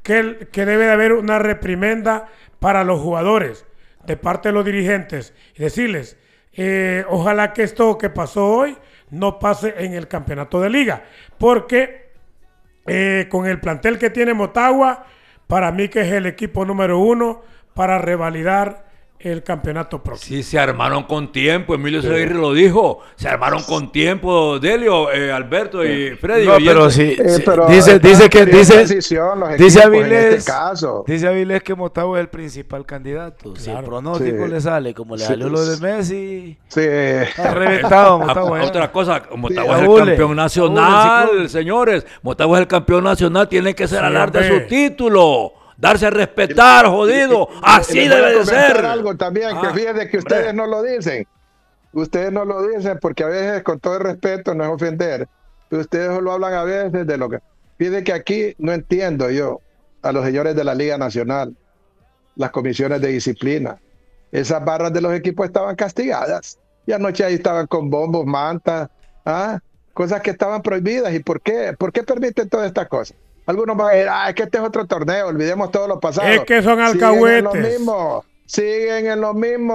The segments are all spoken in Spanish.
que debe de haber una reprimenda para los jugadores de parte de los dirigentes y decirles, ojalá que esto que pasó hoy no pase en el campeonato de liga, porque con el plantel que tiene Motagua, para mí que es el equipo número 1 para revalidar el campeonato próximo. Sí, se armaron con tiempo, Emilio Seguirre lo dijo, se armaron con tiempo, Delio, Alberto y Freddy. No, pero sí, pero dice Avilés que Motagua es el principal candidato. Claro. Si el pronóstico le sale como le salió lo de Messi, está reventado Motagua. Otra cosa, Motagua es el campeón nacional, señores. Motagua es el campeón nacional, tiene que ser hablar de su título. Darse a respetar, jodido. Así debe de ser. Algo también, que fíjense que ustedes no lo dicen. Ustedes no lo dicen porque a veces, con todo el respeto, no es ofender, pero ustedes solo hablan a veces de lo que... Fíjense que aquí no entiendo yo a los señores de la Liga Nacional, las comisiones de disciplina. Esas barras de los equipos estaban castigadas. Y anoche ahí estaban con bombos, mantas, cosas que estaban prohibidas. ¿Y por qué? ¿Por qué permiten todas estas cosas? Algunos van a decir, es que este es otro torneo, olvidemos todo lo pasado. Es que son alcahuetes. Siguen en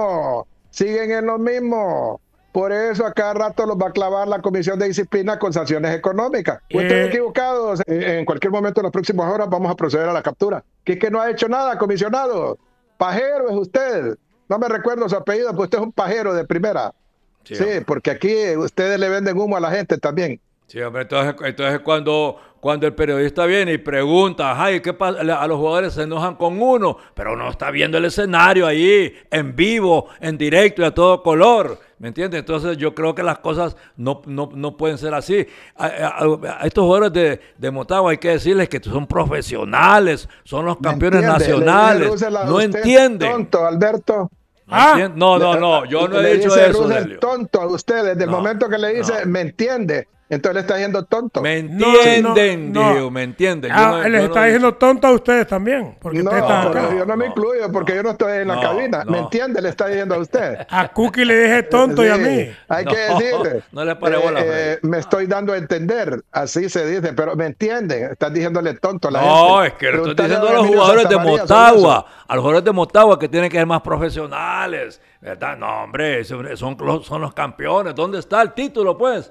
lo mismo. Por eso a cada rato los va a clavar la Comisión de Disciplina con sanciones económicas. Están equivocados. En cualquier momento, en las próximas horas, vamos a proceder a la captura. Que es que no ha hecho nada, comisionado. Pajero es usted. No me recuerdo su apellido, pues usted es un pajero de primera. Sí, porque aquí ustedes le venden humo a la gente también. Sí, hombre, entonces cuando el periodista viene y pregunta, ay, ¿qué pasa? A los jugadores se enojan con uno, pero uno está viendo el escenario ahí, en vivo, en directo y a todo color, ¿me entiendes? Entonces yo creo que las cosas no pueden ser así. A estos jugadores de Motagua hay que decirles que son profesionales, son los campeones nacionales, no entienden. Tonto, Alberto. No, yo no he dicho eso. Tonto a usted, desde el momento que le dice, me entiende. Entonces le está diciendo tonto. ¿Me entienden? ¿Me entienden? Le está diciendo tonto a ustedes también. Porque ustedes están acá. Yo no me incluyo porque yo no estoy en la cabina. ¿Me entiende? Le está diciendo a usted. A Cookie le dije tonto y a mí. Hay que decirle. No le pare bola, me estoy dando a entender. Así se dice. Pero ¿me entienden? Están diciéndole tonto a la gente. No, es que le estoy diciendo a los jugadores de Motagua. A los jugadores de Motagua que tienen que ser más profesionales. ¿Verdad? No, hombre. Son los campeones. ¿Dónde está el título, pues?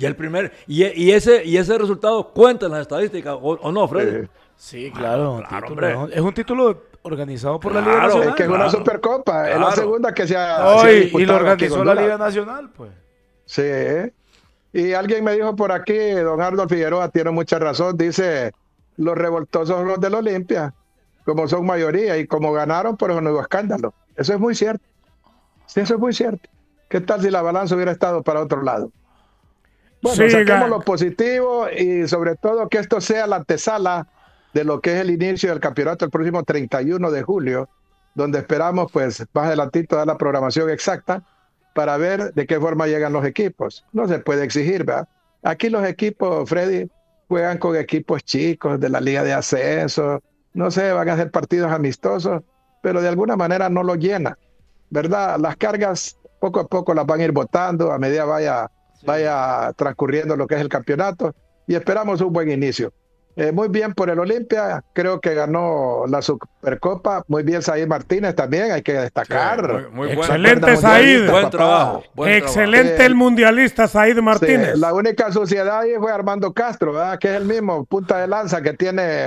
Y ese resultado cuenta en las estadísticas, ¿o no, Freddy? Sí, claro, título, es un título organizado por la Liga Nacional. Es que es una Supercopa, es la segunda que se ha y lo organizó la Liga Nacional, pues. Sí, y alguien me dijo por aquí, don Arnold Figueroa tiene mucha razón, dice, los revoltosos son los del Olimpia, como son mayoría, y como ganaron, por eso no hubo escándalo. Eso es muy cierto. Sí, eso es muy cierto. ¿Qué tal si la balanza hubiera estado para otro lado? Bueno, saquemos lo positivo y sobre todo que esto sea la antesala de lo que es el inicio del campeonato el próximo 31 de julio, donde esperamos pues más adelantito dar la programación exacta para ver de qué forma llegan los equipos. No se puede exigir, ¿verdad? Aquí los equipos, Freddy, juegan con equipos chicos de la Liga de Ascenso, no sé, van a hacer partidos amistosos, pero de alguna manera no lo llena, ¿verdad? Las cargas poco a poco las van a ir botando a medida vaya transcurriendo lo que es el campeonato y esperamos un buen inicio. Muy bien por el Olimpia, creo que ganó la Supercopa, muy bien Said Martínez también, hay que destacar. Sí, muy excelente Said, buen trabajo. Excelente el mundialista Said Martínez. Sí, la única suciedad ahí fue Armando Castro, ¿verdad? Que es el mismo punta de lanza que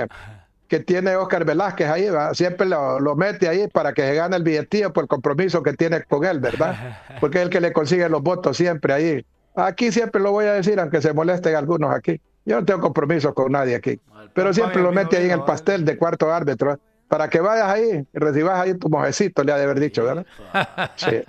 tiene Oscar Velázquez ahí, ¿verdad? Siempre lo mete ahí para que se gane el billetillo por el compromiso que tiene con él, ¿verdad? Porque es el que le consigue los votos siempre ahí. Aquí siempre lo voy a decir, aunque se molesten algunos aquí. Yo no tengo compromiso con nadie aquí. Pero siempre lo mete ahí en el pastel de cuarto árbitro, ¿eh? Para que vayas ahí y recibas ahí tu mojecito, le ha de haber dicho, ¿verdad? Sí.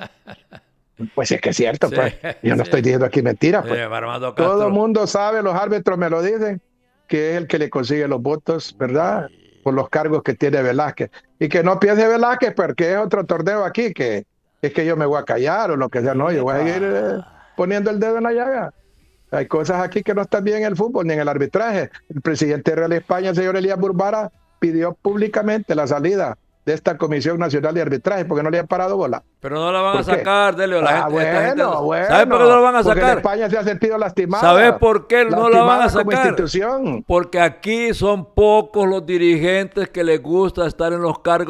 Pues es que es cierto, pues. Yo no estoy diciendo aquí mentiras, pues. Todo el mundo sabe, los árbitros me lo dicen, que es el que le consigue los votos, ¿verdad? Por los cargos que tiene Velázquez. Y que no piense Velázquez, porque es otro torneo aquí, que es que yo me voy a callar o lo que sea. No, yo voy a ir poniendo el dedo en la llaga. Hay cosas aquí que no están bien en el fútbol ni en el arbitraje. El presidente de Real España, el señor Elías Burbara, pidió públicamente la salida de esta Comisión Nacional de Arbitraje, porque no le han parado bola. Pero no la van a sacar, Delio. Bueno. ¿Sabe por qué no la van a sacar? Porque España se ha sentido lastimada. ¿Sabes por qué no la van a sacar? Institución. Porque aquí son pocos los dirigentes que les gusta estar en los cargos